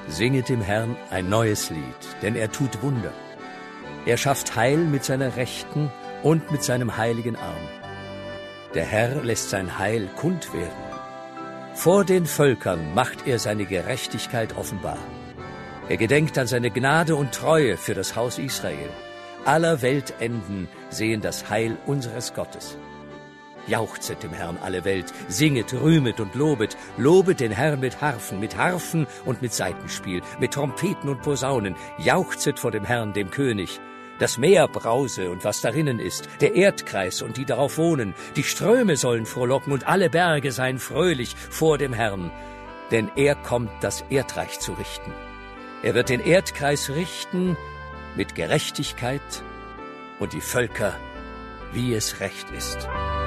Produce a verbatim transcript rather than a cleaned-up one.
Singet dem Herrn ein neues Lied, denn er tut Wunder. Er schafft Heil mit seiner Rechten und mit seinem heiligen Arm. Der Herr lässt sein Heil kund werden. Vor den Völkern macht er seine Gerechtigkeit offenbar. Er gedenkt an seine Gnade und Treue für das Haus Israel. Aller Weltenden sehen das Heil unseres Gottes. Jauchzet dem Herrn alle Welt, singet, rühmet und lobet, lobet den Herrn mit Harfen, mit Harfen und mit Saitenspiel, mit Trompeten und Posaunen, jauchzet vor dem Herrn, dem König. Das Meer brause und was darinnen ist, der Erdkreis und die darauf wohnen, die Ströme sollen frohlocken und alle Berge seien fröhlich vor dem Herrn. Denn er kommt, das Erdreich zu richten. Er wird den Erdkreis richten mit Gerechtigkeit und die Völker, wie es recht ist.